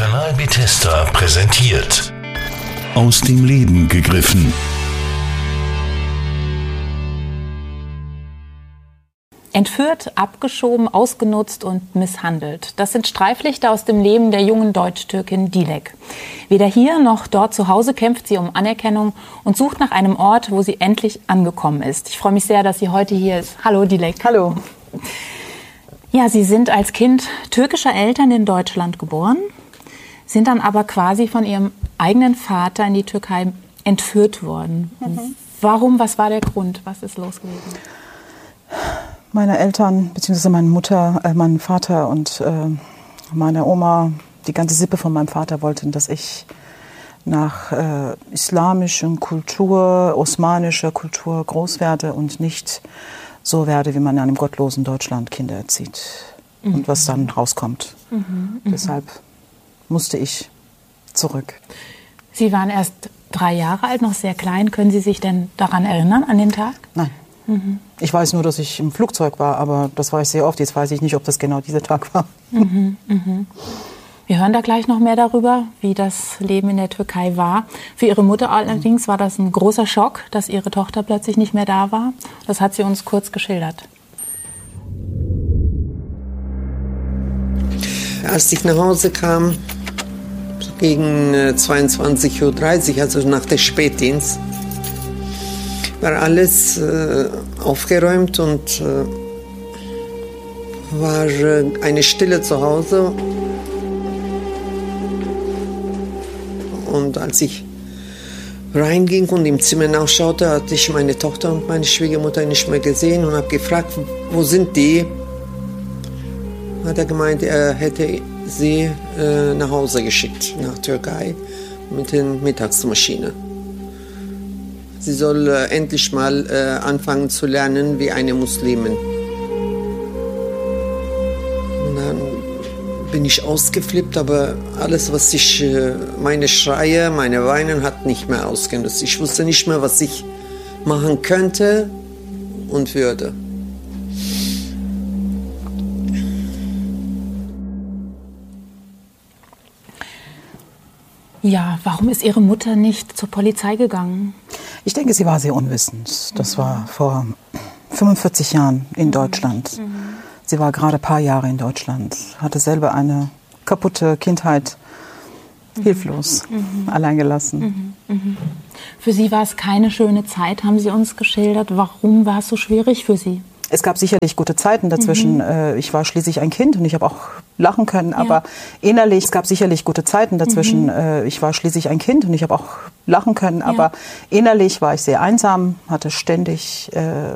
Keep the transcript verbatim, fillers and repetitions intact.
Kanal Bethesda präsentiert. Aus dem Leben gegriffen. Entführt, abgeschoben, ausgenutzt und misshandelt. Das sind Streiflichter aus dem Leben der jungen Deutsch-Türkin Dilek. Weder hier noch dort zu Hause kämpft sie um Anerkennung und sucht nach einem Ort, wo sie endlich angekommen ist. Ich freue mich sehr, dass sie heute hier ist. Hallo Dilek. Hallo. Ja, Sie sind als Kind türkischer Eltern in Deutschland geboren, sind dann aber quasi von Ihrem eigenen Vater in die Türkei entführt worden. Mhm. Warum? Was war der Grund? Was ist los gewesen? Meine Eltern, beziehungsweise meine Mutter, äh, mein Vater und äh, meine Oma, die ganze Sippe von meinem Vater wollten, dass ich nach äh, islamischer Kultur, osmanischer Kultur groß werde und nicht so werde, wie man in einem gottlosen Deutschland Kinder erzieht. Mhm. Und was dann rauskommt. Mhm, Deshalb musste ich zurück. Sie waren erst drei Jahre alt, noch sehr klein. Können Sie sich denn daran erinnern, an den Tag? Nein. Mhm. Ich weiß nur, dass ich im Flugzeug war, aber das war ich sehr oft. Jetzt weiß ich nicht, ob das genau dieser Tag war. Mhm, mhm. Wir hören da gleich noch mehr darüber, wie das Leben in der Türkei war. Für Ihre Mutter allerdings war das ein großer Schock, dass Ihre Tochter plötzlich nicht mehr da war. Das hat sie uns kurz geschildert. Als ich nach Hause kam, gegen zweiundzwanzig Uhr dreißig, also nach dem Spätdienst, war alles äh, aufgeräumt und äh, war äh, eine Stille zu Hause. Und als ich reinging und im Zimmer nachschaute, hatte ich meine Tochter und meine Schwiegermutter nicht mehr gesehen und habe gefragt, wo sind die? Hat er gemeint, er hätte sie äh, nach Hause geschickt, nach Türkei, mit der Mittagsmaschine. Sie soll äh, endlich mal äh, anfangen zu lernen wie eine Muslimin. Und dann bin ich ausgeflippt, aber alles, was ich, äh, meine Schreie, meine Weinen, hat nicht mehr ausgenutzt. Ich wusste nicht mehr, was ich machen könnte und würde. Ja, warum ist Ihre Mutter nicht zur Polizei gegangen? Ich denke, sie war sehr unwissend. Das war vor fünfundvierzig Jahren in Deutschland. Mhm. Sie war gerade ein paar Jahre in Deutschland, hatte selber eine kaputte Kindheit, mhm. hilflos, mhm. alleingelassen. Mhm. Mhm. Für Sie war es keine schöne Zeit, haben Sie uns geschildert. Warum war es so schwierig für Sie? Es gab sicherlich gute Zeiten dazwischen. Mhm. Ich war schließlich ein Kind und ich habe auch lachen können, aber ja. innerlich, es gab sicherlich gute Zeiten dazwischen. Mhm. Ich war schließlich ein Kind und ich habe auch lachen können, ja. aber innerlich war ich sehr einsam, hatte ständig äh,